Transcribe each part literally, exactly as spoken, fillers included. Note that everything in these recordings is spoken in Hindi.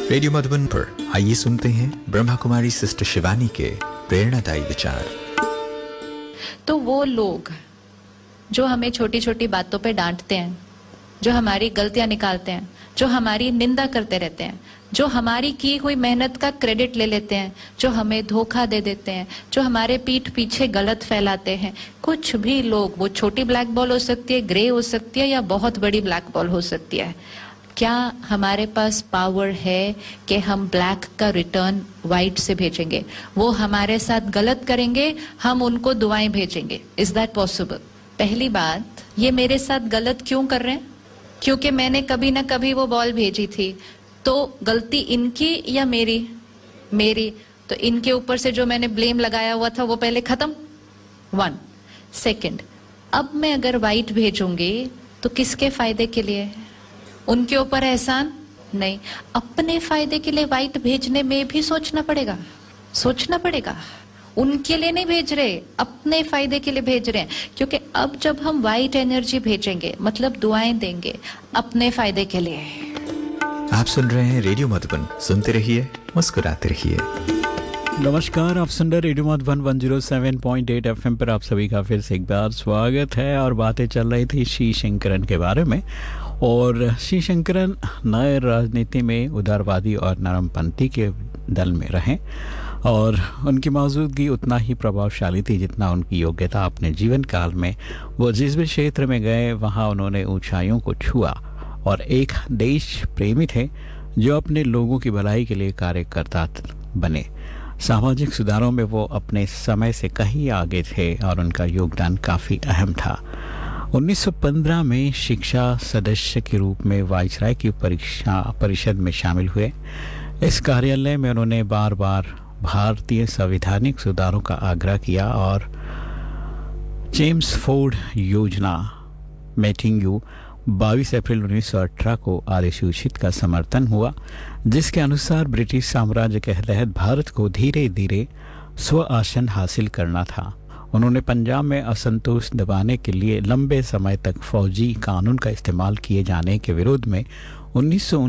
रेडियो मधुबन पर आइए सुनते हैं ब्रह्मा कुमारी सिस्टर शिवानी के प्रेरणादायी विचार। तो वो लोग जो हमें छोटी छोटी बातों पे डांटते हैं, जो हमारी गलतियां निकालते हैं, जो हमारी निंदा करते रहते हैं, जो हमारी की हुई मेहनत का क्रेडिट ले लेते हैं, जो हमें धोखा दे देते हैं, जो हमारे पीठ पीछे गलत फैलाते हैं, कुछ भी लोग, वो छोटी ब्लैक बॉल हो सकती है, ग्रे हो सकती है या बहुत बड़ी ब्लैक बॉल हो सकती है, क्या हमारे पास पावर है कि हम ब्लैक का रिटर्न व्हाइट से भेजेंगे? वो हमारे साथ गलत करेंगे, हम उनको दुआएं भेजेंगे। Is that possible? पहली बात, ये मेरे साथ गलत क्यों कर रहे हैं? क्योंकि मैंने कभी ना कभी वो बॉल भेजी थी। तो गलती इनकी या मेरी? मेरी। तो इनके ऊपर से जो मैंने ब्लेम लगाया हुआ था वो पहले खत्म। वन सेकंड, अब मैं अगर व्हाइट भेजूंगी तो किसके फायदे के लिए? उनके ऊपर एहसान नहीं, अपने फायदे के लिए व्हाइट भेजने में भी सोचना पड़ेगा, सोचना पड़ेगा। उनके लिए नहीं भेज रहे, अपने फायदे के लिए भेज रहे हैं। क्योंकि अब जब हम व्हाइट एनर्जी भेजेंगे मतलब दुआएं देंगे अपने फायदे के लिए। आप सुन रहे हैं रेडियो मधुबन, सुनते रहिए, मुस्कुराते रहिए। नमस्कार, आप सुन रहे रेडियो मधुबन एक सौ सात पॉइंट आठ एफएम पर। आप सभी का फिर से एक बार स्वागत है। और बातें चल रही थी श्री शंकरन के बारे में। और श्री शंकरन नए राजनीति में उदारवादी और नरमपंथी के दल में रहे और उनकी मौजूदगी उतना ही प्रभावशाली थी जितना उनकी योग्यता। अपने जीवन काल में वो जिस भी क्षेत्र में गए वहाँ उन्होंने ऊंचाइयों को छुआ और एक देश प्रेमी थे जो अपने लोगों की भलाई के लिए कार्य करता बने। सामाजिक सुधारों में वो अपने समय से कहीं आगे थे और उनका योगदान काफ़ी अहम था। उन्नीस सौ पंद्रह में शिक्षा सदस्य के रूप में वाइसराय की परीक्षा परिषद में शामिल हुए। इस कार्यालय में उन्होंने बार बार भारतीय संवैधानिक सुधारों का आग्रह किया और जेम्स फोर्ड योजना मेटिंग बाईस अप्रैल उन्नीस सौ अठारह को अधिसूचित का समर्थन हुआ, जिसके अनुसार ब्रिटिश साम्राज्य के तहत भारत को धीरे धीरे स्व शासन हासिल करना था। उन्होंने पंजाब में असंतोष दबाने के लिए लंबे समय तक फौजी कानून का इस्तेमाल किए जाने के विरोध में उन्नीस सौ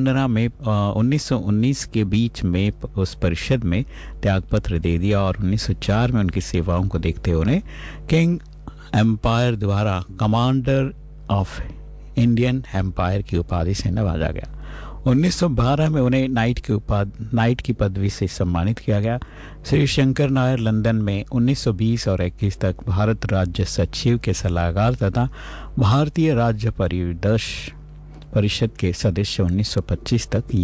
उन्नीस के बीच में उस परिषद में त्यागपत्र दे दिया और उन्नीस सौ चार में उनकी सेवाओं को देखते हुए उन्हें किंग एम्पायर द्वारा कमांडर ऑफ इंडियन एम्पायर की उपाधि से नवाजा गया। उन्नीस सौ बारह में उन्हें नाइट की उपाधि नाइट की पदवी से सम्मानित किया गया। श्री शंकर नायर लंदन में उन्नीस सौ बीस और इक्कीस तक भारत राज्य सचिव के सलाहकार तथा भारतीय राज्य परिदर्श परिषद के सदस्य उन्नीस सौ पच्चीस तक